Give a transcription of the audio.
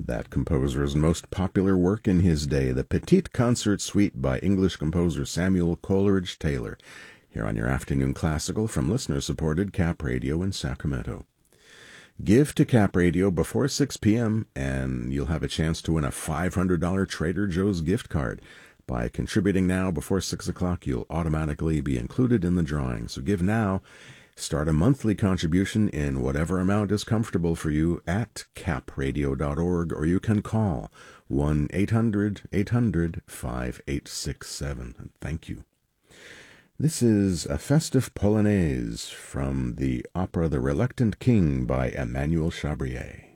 that composer's most popular work in his day, the Petite Concert Suite by English composer Samuel Coleridge Taylor, here on your afternoon classical from listener-supported Cap Radio in Sacramento. Give to Cap Radio before 6 p.m. and you'll have a chance to win a $500 Trader Joe's gift card. By contributing now before 6 o'clock, you'll automatically be included in the drawing. So give now. Start a monthly contribution in whatever amount is comfortable for you at capradio.org, or you can call 1-800-800-5867. Thank you. This is a festive polonaise from the opera The Reluctant King by Emmanuel Chabrier.